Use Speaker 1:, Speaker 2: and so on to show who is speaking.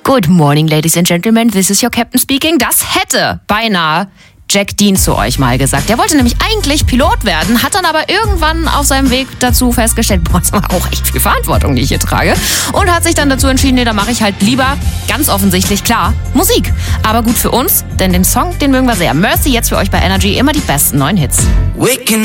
Speaker 1: Good morning, ladies and gentlemen, this is your captain speaking. Das hätte beinahe Jack Dean zu euch mal gesagt. Der wollte nämlich eigentlich Pilot werden, hat dann aber irgendwann auf seinem Weg dazu festgestellt, boah, das war auch echt viel Verantwortung, die ich hier trage. Und hat sich dann dazu entschieden, nee, da mache ich halt lieber, ganz offensichtlich, klar, Musik. Aber gut für uns, denn den Song, den mögen wir sehr. Mercy jetzt für euch bei Energy, immer die besten neuen Hits.
Speaker 2: Waking